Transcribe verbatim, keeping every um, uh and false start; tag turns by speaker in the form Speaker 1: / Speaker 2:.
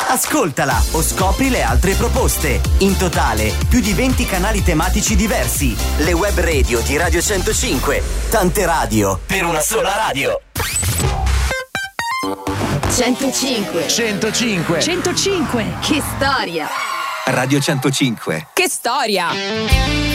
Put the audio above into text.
Speaker 1: Ascoltala o scopri le altre proposte. In totale, più di venti canali tematici diversi. Le web radio di Radio centocinque. Tante radio per una sola radio.
Speaker 2: centocinque.
Speaker 3: centocinque.
Speaker 2: centocinque. Che storia.
Speaker 3: Radio centocinque.
Speaker 2: Che storia.